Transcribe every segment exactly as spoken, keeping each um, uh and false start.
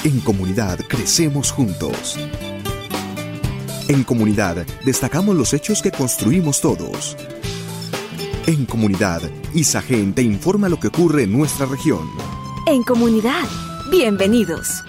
En comunidad crecemos juntos. En comunidad destacamos los hechos que construimos todos. En comunidad, Isagen te informa lo que ocurre en nuestra región. En comunidad, bienvenidos.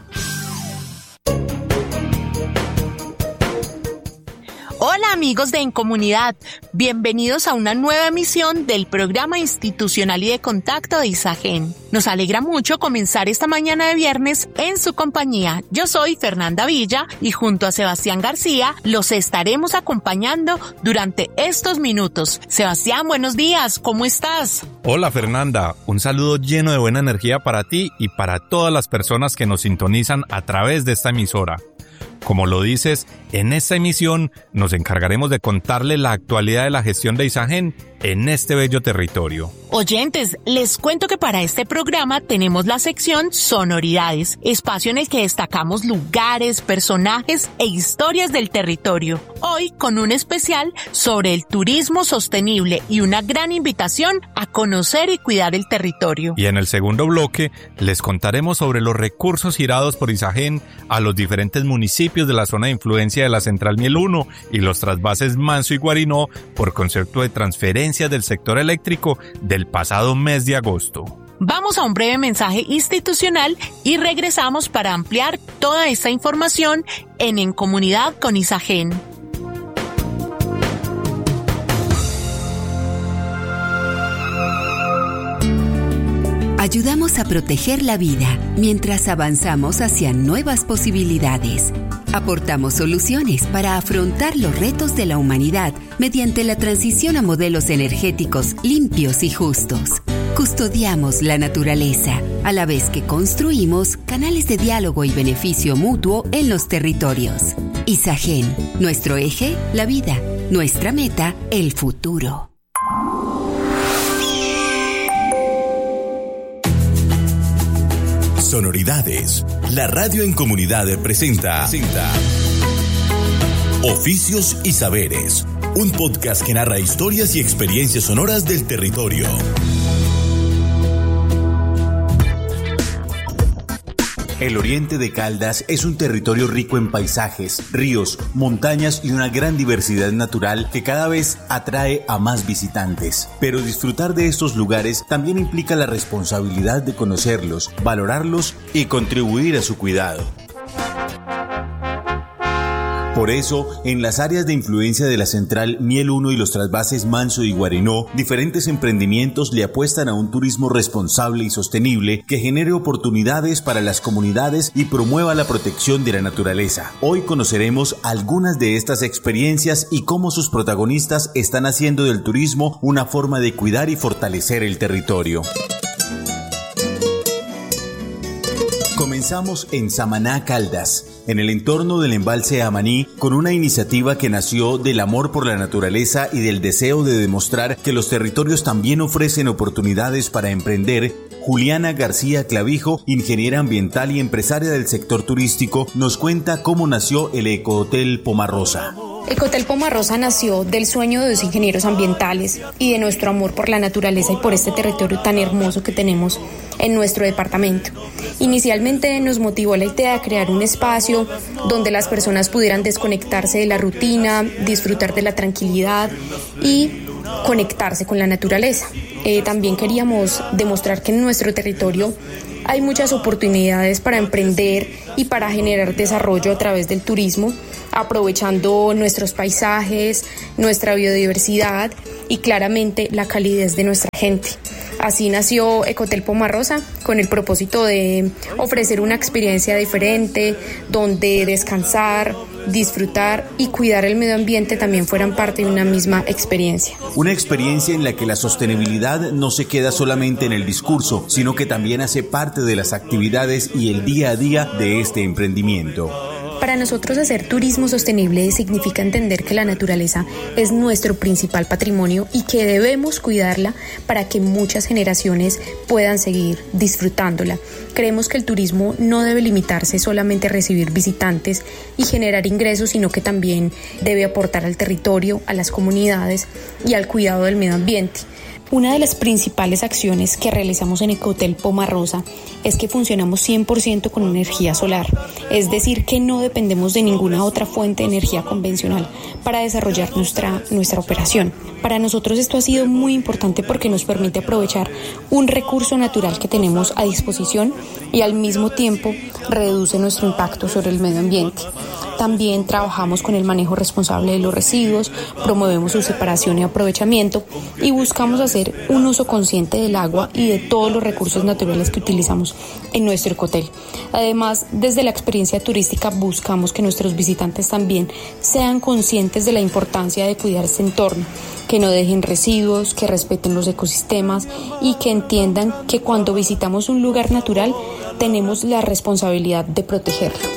Hola amigos de En Comunidad, bienvenidos a una nueva emisión del programa institucional y de contacto de Isagen. Nos alegra mucho comenzar esta mañana de viernes en su compañía. Yo soy Fernanda Villa y junto a Sebastián García los estaremos acompañando durante estos minutos. Sebastián, buenos días, ¿cómo estás? Hola Fernanda, un saludo lleno de buena energía para ti y para todas las personas que nos sintonizan a través de esta emisora. Como lo dices, en esta emisión nos encargaremos de contarle la actualidad de la gestión de Isagen en este bello territorio. Oyentes, les cuento que para este programa tenemos la sección Sonoridades, espacio en el que destacamos lugares, personajes e historias del territorio. Hoy con un especial sobre el turismo sostenible y una gran invitación a conocer y cuidar el territorio. Y en el segundo bloque les contaremos sobre los recursos girados por Isagen a los diferentes municipios de la zona de influencia de la Central Miel uno y los trasvases Manso y Guarinó por concepto de transferencias del sector eléctrico del pasado mes de agosto. Vamos a un breve mensaje institucional y regresamos para ampliar toda esta información en En Comunidad con Isagen. Ayudamos a proteger la vida mientras avanzamos hacia nuevas posibilidades. Aportamos soluciones para afrontar los retos de la humanidad mediante la transición a modelos energéticos limpios y justos. Custodiamos la naturaleza, a la vez que construimos canales de diálogo y beneficio mutuo en los territorios. Isagen, nuestro eje, la vida, nuestra meta, el futuro. Sonoridades. La radio en comunidad presenta, presenta Oficios y Saberes, un podcast que narra historias y experiencias sonoras del territorio. El oriente de Caldas es un territorio rico en paisajes, ríos, montañas y una gran diversidad natural que cada vez atrae a más visitantes. Pero disfrutar de estos lugares también implica la responsabilidad de conocerlos, valorarlos y contribuir a su cuidado. Por eso, en las áreas de influencia de la Central Miel uno y los trasvases Manso y Guarinó, diferentes emprendimientos le apuestan a un turismo responsable y sostenible que genere oportunidades para las comunidades y promueva la protección de la naturaleza. Hoy conoceremos algunas de estas experiencias y cómo sus protagonistas están haciendo del turismo una forma de cuidar y fortalecer el territorio. Comenzamos en Samaná, Caldas, en el entorno del embalse Amaní, con una iniciativa que nació del amor por la naturaleza y del deseo de demostrar que los territorios también ofrecen oportunidades para emprender. Juliana García Clavijo, ingeniera ambiental y empresaria del sector turístico, nos cuenta cómo nació el Ecohotel Pomarrosa. Ecohotel Pomarrosa nació del sueño de los ingenieros ambientales y de nuestro amor por la naturaleza y por este territorio tan hermoso que tenemos en nuestro departamento. Inicialmente nos motivó la idea de crear un espacio donde las personas pudieran desconectarse de la rutina, disfrutar de la tranquilidad y conectarse con la naturaleza. Eh, también queríamos demostrar que en nuestro territorio hay muchas oportunidades para emprender y para generar desarrollo a través del turismo, aprovechando nuestros paisajes, nuestra biodiversidad y claramente la calidez de nuestra gente. Así nació Ecohotel Pomarrosa, con el propósito de ofrecer una experiencia diferente, donde descansar, disfrutar y cuidar el medio ambiente también fueran parte de una misma experiencia. Una experiencia en la que la sostenibilidad no se queda solamente en el discurso, sino que también hace parte de las actividades y el día a día de este emprendimiento. Para nosotros hacer turismo sostenible significa entender que la naturaleza es nuestro principal patrimonio y que debemos cuidarla para que muchas generaciones puedan seguir disfrutándola. Creemos que el turismo no debe limitarse solamente a recibir visitantes y generar ingresos, sino que también debe aportar al territorio, a las comunidades y al cuidado del medio ambiente. Una de las principales acciones que realizamos en Ecohotel Pomarosa es que funcionamos cien por ciento con energía solar, es decir, que no dependemos de ninguna otra fuente de energía convencional para desarrollar nuestra, nuestra operación. Para nosotros esto ha sido muy importante porque nos permite aprovechar un recurso natural que tenemos a disposición y al mismo tiempo reduce nuestro impacto sobre el medio ambiente. También trabajamos con el manejo responsable de los residuos, promovemos su separación y aprovechamiento y buscamos hacer un uso consciente del agua y de todos los recursos naturales que utilizamos en nuestro ecohotel. Además, desde la experiencia turística buscamos que nuestros visitantes también sean conscientes de la importancia de cuidar ese entorno, que no dejen residuos, que respeten los ecosistemas y que entiendan que cuando visitamos un lugar natural tenemos la responsabilidad de protegerlo.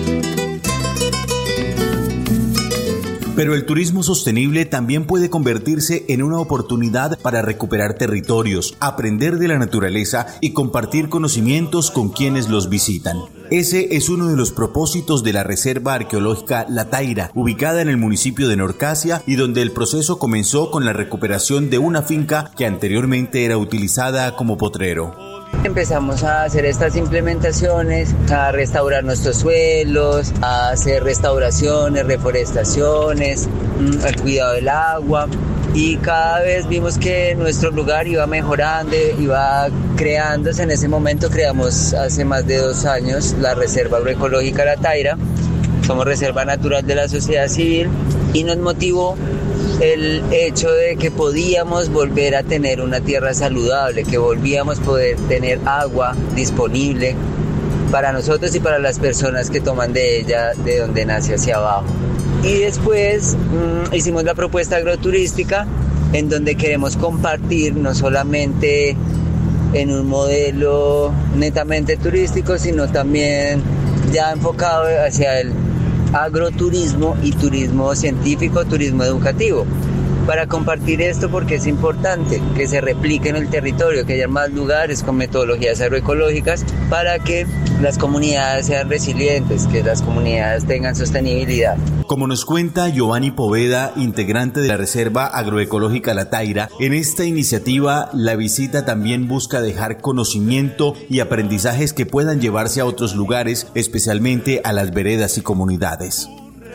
Pero el turismo sostenible también puede convertirse en una oportunidad para recuperar territorios, aprender de la naturaleza y compartir conocimientos con quienes los visitan. Ese es uno de los propósitos de la Reserva Arqueológica La Taira, ubicada en el municipio de Norcasia y donde el proceso comenzó con la recuperación de una finca que anteriormente era utilizada como potrero. Empezamos a hacer estas implementaciones, a restaurar nuestros suelos, a hacer restauraciones, reforestaciones, el cuidado del agua, y cada vez vimos que nuestro lugar iba mejorando, iba creándose. En ese momento creamos hace más de dos años la Reserva Agroecológica La Taira. Somos Reserva Natural de la Sociedad Civil y nos motivó el hecho de que podíamos volver a tener una tierra saludable, que volvíamos a poder tener agua disponible para nosotros y para las personas que toman de ella de donde nace hacia abajo. Y después mmm, hicimos la propuesta agroturística, en donde queremos compartir no solamente en un modelo netamente turístico, sino también ya enfocado hacia el agroturismo y turismo científico, turismo educativo. Para compartir esto, porque es importante que se replique en el territorio, que haya más lugares con metodologías agroecológicas para que las comunidades sean resilientes, que las comunidades tengan sostenibilidad. Como nos cuenta Giovanni Poveda, integrante de la Reserva Agroecológica La Taira, en esta iniciativa la visita también busca dejar conocimiento y aprendizajes que puedan llevarse a otros lugares, especialmente a las veredas y comunidades.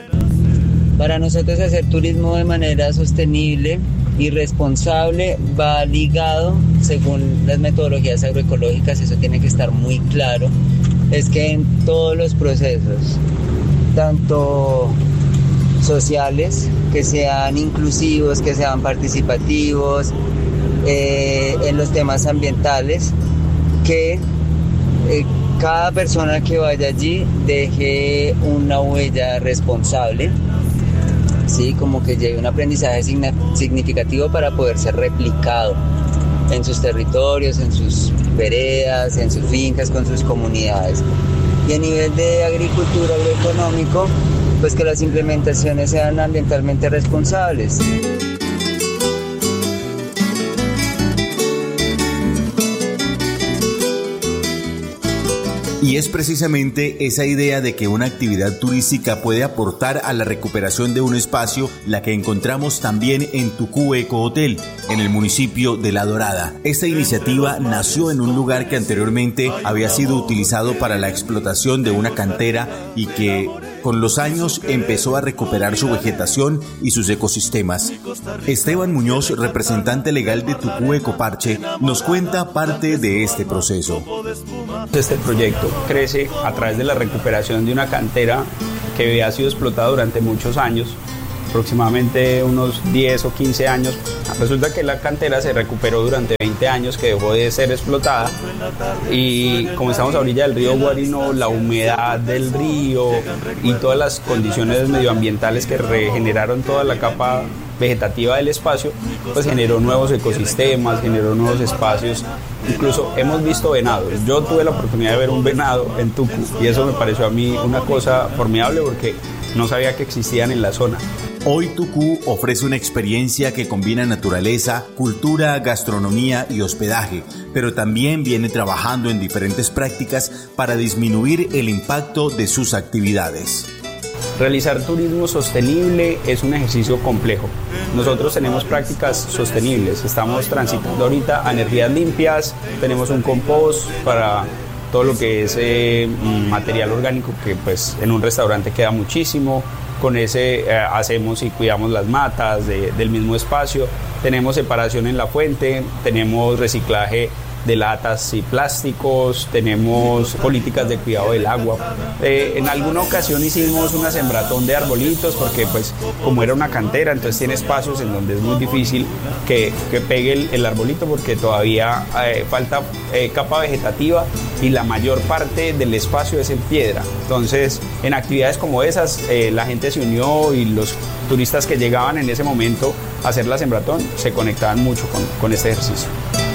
Para nosotros hacer turismo de manera sostenible y responsable va ligado, según las metodologías agroecológicas, eso tiene que estar muy claro, es que en todos los procesos, tanto sociales, que sean inclusivos, que sean participativos, eh, en los temas ambientales, que eh, cada persona que vaya allí deje una huella responsable, ¿sí? Como que lleve un aprendizaje significativo para poder ser replicado en sus territorios, en sus veredas, en sus fincas, con sus comunidades. Y a nivel de agricultura agroeconómico, pues que las implementaciones sean ambientalmente responsables. Y es precisamente esa idea de que una actividad turística puede aportar a la recuperación de un espacio la que encontramos también en Tucú Ecohotel, en el municipio de La Dorada. Esta iniciativa nació en un lugar que anteriormente había sido utilizado para la explotación de una cantera y que con los años empezó a recuperar su vegetación y sus ecosistemas. Esteban Muñoz, representante legal de Tucú Ecoparche, nos cuenta parte de este proceso. Este proyecto crece a través de la recuperación de una cantera que había sido explotada durante muchos años, aproximadamente unos diez o quince años. Resulta que la cantera se recuperó durante veinte años que dejó de ser explotada, y como estamos a orilla del río Guarino, la humedad del río y todas las condiciones medioambientales que regeneraron toda la capa vegetativa del espacio, pues generó nuevos ecosistemas, generó nuevos espacios. Incluso hemos visto venados. Yo tuve la oportunidad de ver un venado en Tucú y eso me pareció a mí una cosa formidable porque no sabía que existían en la zona. Hoy Tucú ofrece una experiencia que combina naturaleza, cultura, gastronomía y hospedaje, pero también viene trabajando en diferentes prácticas para disminuir el impacto de sus actividades. Realizar turismo sostenible es un ejercicio complejo. Nosotros tenemos prácticas sostenibles, estamos transitando ahorita a energías limpias, tenemos un compost para todo lo que es eh, material orgánico que pues en un restaurante queda muchísimo. Con ese eh, hacemos y cuidamos las matas de, del mismo espacio. Tenemos separación en la fuente, tenemos reciclaje de latas y plásticos, tenemos políticas de cuidado del agua. Eh, en alguna ocasión hicimos una sembratón de arbolitos porque pues como era una cantera, entonces tiene espacios en donde es muy difícil que, que pegue el, el arbolito porque todavía eh, falta eh, capa vegetativa y la mayor parte del espacio es en piedra. Entonces en actividades como esas eh, la gente se unió y los turistas que llegaban en ese momento a hacer la sembratón se conectaban mucho con, con este ejercicio.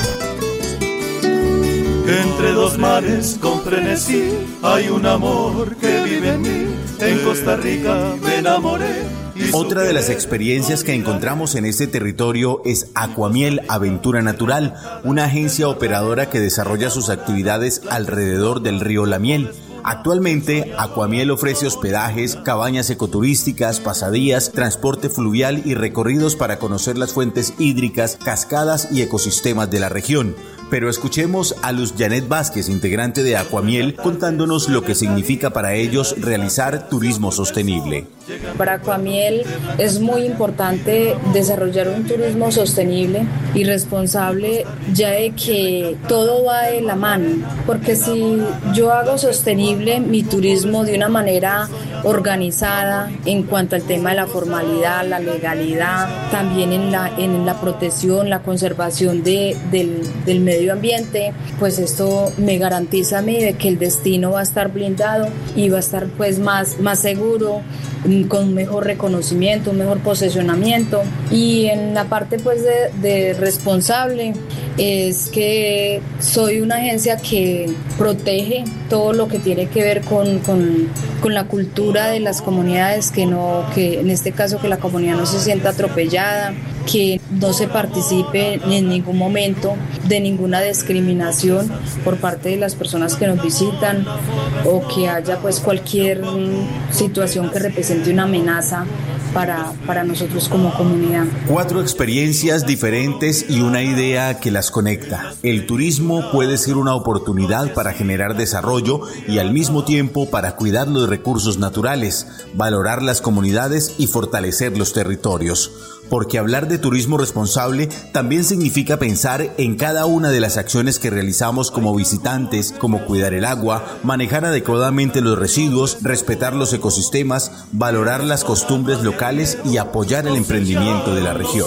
Entre dos mares con frenesí hay un amor que vive en mí. En Costa Rica me enamoré. Otra de las experiencias que encontramos en este territorio es Acuamiel Aventura Natural, una agencia operadora que desarrolla sus actividades alrededor del río La Miel. Actualmente, Acuamiel ofrece hospedajes, cabañas ecoturísticas, pasadías, transporte fluvial y recorridos para conocer las fuentes hídricas, cascadas y ecosistemas de la región. Pero escuchemos a Luz Janet Vázquez, integrante de Acuamiel, contándonos lo que significa para ellos realizar turismo sostenible. Para Acuamiel es muy importante desarrollar un turismo sostenible y responsable, ya de que todo va de la mano, porque si yo hago sostenible mi turismo de una manera organizada en cuanto al tema de la formalidad, la legalidad, también en la, en la protección, la conservación de, del, del medio ambiente, pues esto me garantiza a mí de que el destino va a estar blindado y va a estar pues más, más seguro, con un mejor reconocimiento, un mejor posicionamiento. Y en la parte pues de, de responsable es que soy una agencia que protege todo lo que tiene que ver con, con, con la cultura de las comunidades, que no, que en este caso que la comunidad no se sienta atropellada, que no se participe en ningún momento de ninguna discriminación por parte de las personas que nos visitan, o que haya pues cualquier situación que represente una amenaza para, para nosotros como comunidad. Cuatro experiencias diferentes y una idea que las conecta. El turismo puede ser una oportunidad para generar desarrollo y al mismo tiempo para cuidar los recursos naturales, valorar las comunidades y fortalecer los territorios. Porque hablar de turismo responsable también significa pensar en cada una de las acciones que realizamos como visitantes, como cuidar el agua, manejar adecuadamente los residuos, respetar los ecosistemas, valorar las costumbres locales y apoyar el emprendimiento de la región.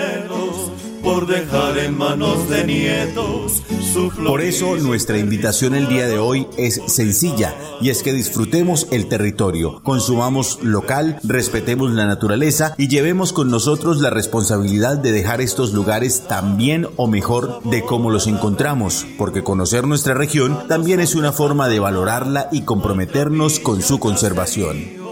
Por dejar en manos de nietos su flor. Por eso nuestra invitación el día de hoy es sencilla, y es que disfrutemos el territorio, consumamos local, respetemos la naturaleza y llevemos con nosotros la responsabilidad de dejar estos lugares tan bien o mejor de cómo los encontramos, porque conocer nuestra región también es una forma de valorarla y comprometernos con su conservación.